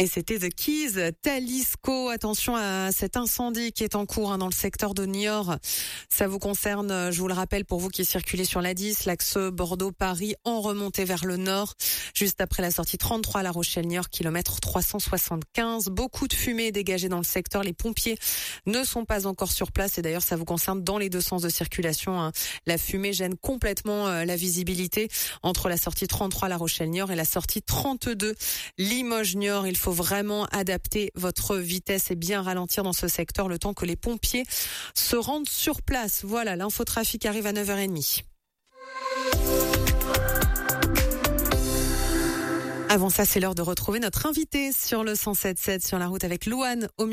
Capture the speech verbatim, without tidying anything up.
Et c'était The Keys, Talisco. Attention à cet incendie qui est en cours hein, dans le secteur de Niort. Ça vous concerne, je vous le rappelle, pour vous qui circulez sur l'A dix, l'axe Bordeaux-Paris en remontée vers le nord, juste après la sortie trente-trois à La Rochelle-Niort, kilomètre trois cent soixante-quinze. Beaucoup de fumée est dégagée dans le secteur. Les pompiers ne sont pas encore sur place et d'ailleurs ça vous concerne dans les deux sens de circulation. Hein. La fumée gêne complètement euh, la visibilité entre la sortie trente-trois à La Rochelle-Niort et la sortie trente-deux Limoges-Niort. Il faut vraiment adapter votre vitesse et bien ralentir dans ce secteur le temps que les pompiers se rendent sur place. Voilà, l'infotrafic arrive à neuf heures trente. Avant ça, c'est l'heure de retrouver notre invité sur le cent sept virgule sept sur la route avec Louane au